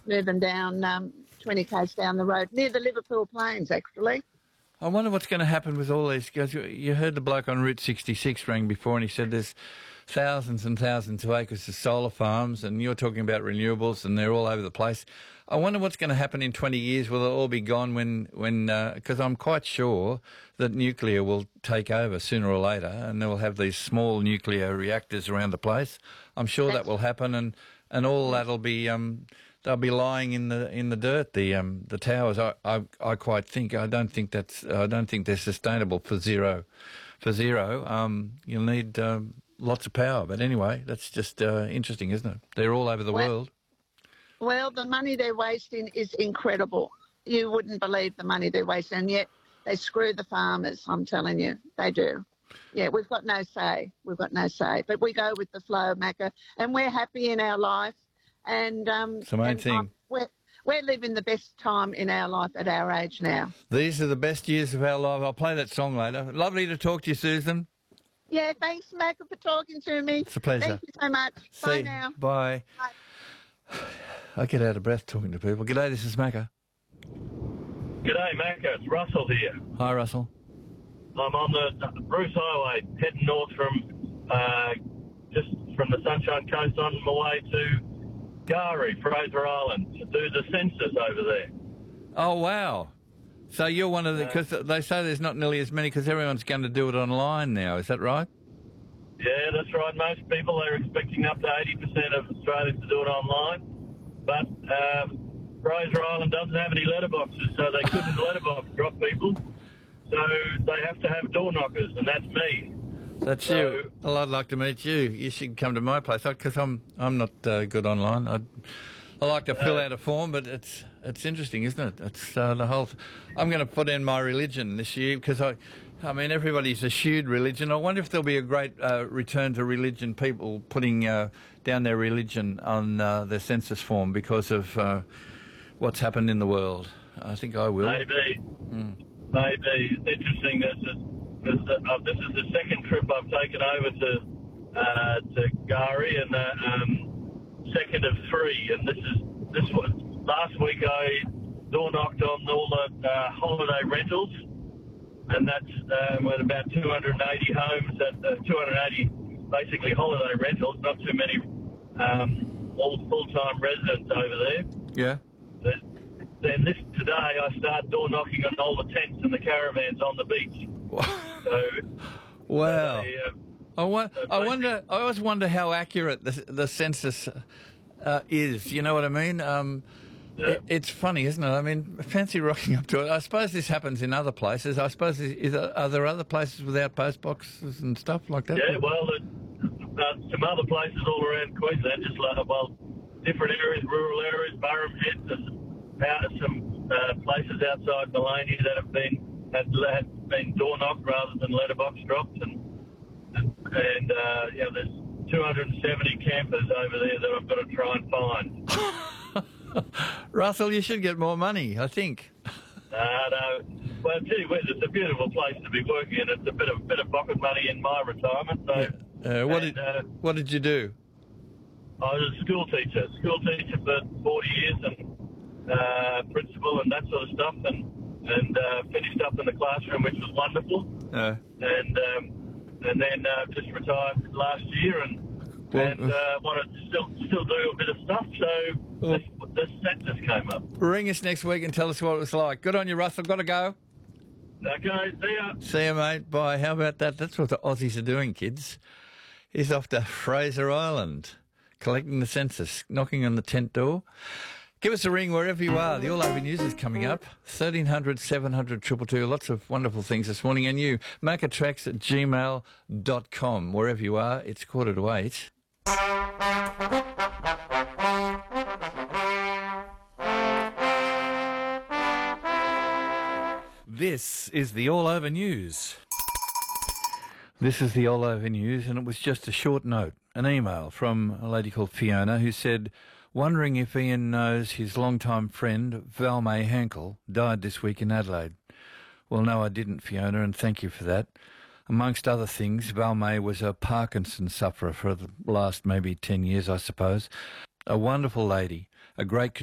moving down 20 k's down the road, near the Liverpool Plains, actually. I wonder what's going to happen with all these guys. You heard the bloke on Route 66 rang before, and he said there's thousands and thousands of acres of solar farms, and you're talking about renewables, and they're all over the place. I wonder what's going to happen in 20 years. Will it all be gone because I'm quite sure that nuclear will take over sooner or later, and they'll have these small nuclear reactors around the place. I'm sure that will happen, and all that'll be they'll be lying in the dirt. The towers. I quite think. I don't think they're sustainable for zero. You'll need lots of power. But anyway, that's just interesting, isn't it? They're all over the world. Well, the money they're wasting is incredible. You wouldn't believe the money they're wasting, and yet they screw the farmers, I'm telling you. They do. Yeah, we've got no say. But we go with the flow, Macca, and we're happy in our life. And it's the main thing. We're living the best time in our life at our age now. These are the best years of our life. I'll play that song later. Lovely to talk to you, Susan. Yeah, thanks, Macca, for talking to me. It's a pleasure. Thank you so much. Bye now. Bye. Bye. I get out of breath talking to people. G'day, this is Macca. G'day, Macca. It's Russell here. Hi, Russell. I'm on the Bruce Highway, heading north from just from the Sunshine Coast on my way to Gari, Fraser Island, to do the census over there. Oh, wow. So you're one of the... Because they say there's not nearly as many because everyone's going to do it online now. Is that right? Yeah, that's right. Most people are expecting up to 80% of Australians to do it online. But Fraser Island doesn't have any letterboxes, so they couldn't letterbox drop people. So they have to have door knockers, and that's me. That's you. Well, I'd like to meet you. You should come to my place because I'm not good online. I like to fill out a form, but it's interesting, isn't it? It's the whole. I'm going to put in my religion this year because I mean everybody's eschewed religion. I wonder if there'll be a great return to religion. People putting down their religion on their census form because of what's happened in the world. I think I will. Maybe. Maybe. It's interesting. This is the second trip I've taken over to Gari, and second of three. And this was last week. I door knocked on all the holiday rentals, and that's with about 280 homes, 280 basically holiday rentals. Not too many all full-time residents over there. Yeah. Then today I start door knocking on all the tents and the caravans on the beach. So, wow. I always wonder how accurate the census is. You know what I mean? It's funny, isn't it? I mean, fancy rocking up to it. I suppose this happens in other places. I suppose are there other places without post boxes and stuff like that? Yeah, well, some other places all around Queensland, just different areas, rural areas, Burrum Head, some places outside Maloney that have been door knocked rather than letterbox dropped, and there's 270 campers over there that I've got to try and find. Russell, you should get more money, I think. No. Well, gee whiz, it's a beautiful place to be working in. It's a bit of pocket money in my retirement. So, what did you do? I was a school teacher for 40 years, and principal and that sort of stuff, and finished up in the classroom, which was wonderful. And then just retired last year, and wanted to still do a bit of stuff. So this census came up. Ring us next week and tell us what it was like. Good on you, Russell. Got to go. Okay, see ya. See ya, mate. Bye. How about that? That's what the Aussies are doing, kids. He's off to Fraser Island, collecting the census, knocking on the tent door. Give us a ring wherever you are. The All Over News is coming up. 1300 700 222. Lots of wonderful things this morning. And you, maccatracks@gmail.com. Wherever you are, it's 7:45. This is the All Over News. This is the All Over News, and it was just a short note, an email from a lady called Fiona who said, wondering if Ian knows his longtime friend, Val May Hankel, died this week in Adelaide. Well, no, I didn't, Fiona, and thank you for that. Amongst other things, Val May was a Parkinson's sufferer for the last maybe 10 years, I suppose. A wonderful lady, a great